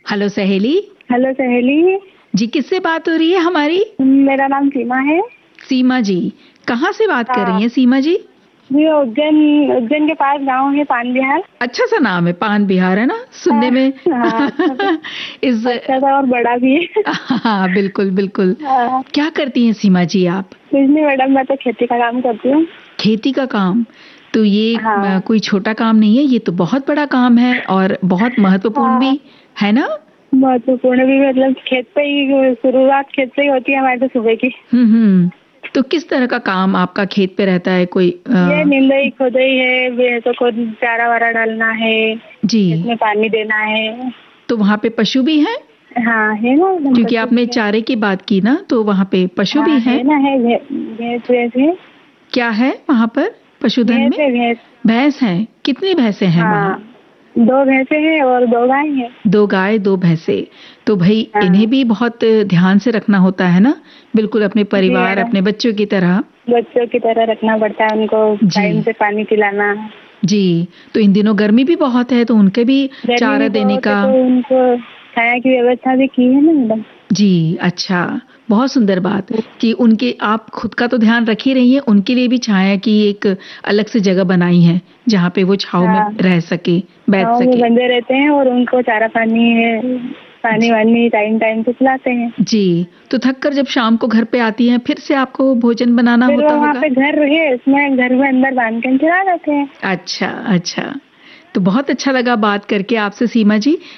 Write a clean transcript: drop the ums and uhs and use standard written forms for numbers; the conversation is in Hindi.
हेलो सहेली। हेलो सहेली। जी, किससे बात हो रही है हमारी? मेरा नाम सीमा है। सीमा जी, कहाँ से बात कर हाँ रही हैं सीमा जी? ये उज्जैन उज्जैन के पास गांव है पान बिहार। अच्छा सा नाम है, पान बिहार, है ना सुनने में? हाँ इस अच्छा था और बड़ा भी है। हाँ, बिल्कुल बिल्कुल। हाँ, क्या करती हैं सीमा जी आप? कुछ नहीं मैडम, मैं तो खेती का काम करती हूँ। खेती का काम? तो ये हाँ कोई छोटा काम नहीं है, ये तो बहुत बड़ा काम है और बहुत महत्वपूर्ण हाँ, भी है ना? महत्वपूर्ण भी, मतलब खेत पे ही शुरुआत खेत से ही होती है हमारे तो सुबह की। हम्म। तो किस तरह का काम आपका खेत पे रहता है? कोई ये निंदाई खोदाई है, भैंसों को चारा वारा डालना है, जी। खेत में पानी देना है। तो वहाँ पे पशु भी हैं? हाँ है ना एकदम, क्योंकि पशु आपने भी है। चारे की बात की ना, तो वहाँ पे पशु भी हाँ हैं? है ना, है भैंस भैंस है। क्या है वहाँ पर पशुधन भैंस में? है भैंस। भैंस हैं? कितनी भैंसें हैं वहाँ? हाँ, 2 भैंसे हैं और 2 गाय हैं। 2 गाय 2 भैंसे। तो भाई इन्हें हाँ भी बहुत ध्यान से रखना होता है ना, बिल्कुल अपने जी परिवार मैडम, अपने बच्चों की तरह। बच्चों की तरह रखना पड़ता है उनको, टाइम जी से पानी पिलाना। जी। तो इन दिनों गर्मी भी बहुत है, तो उनके भी गर्मी चारा भी देने बहुत है का। तो उनको छाया की व्यवस्था भी की है ना मैडम। जी, अच्छा। बहुत सुंदर बात कि उनके आप खुद का तो ध्यान रख ही रही हैं, उनके लिए भी छाया की एक अलग से जगह बनाई है जहाँ पे वो छाँव में हाँ, रह सके, बैठ गाँव में सके। बंधे रहते हैं और उनको चारा पानी पानी वानी टाइम टाइम से पिलाते हैं। जी, तो थक कर जब शाम को घर पे आती हैं, फिर से आपको भोजन बनाना फिर वो होता वहाँ होगा? पे घर है, उसमें घर में अंदर बांध कर चला जाते हैं। अच्छा, अच्छा। तो बहुत अच्छा लगा बात करके आपसे सीमा जी।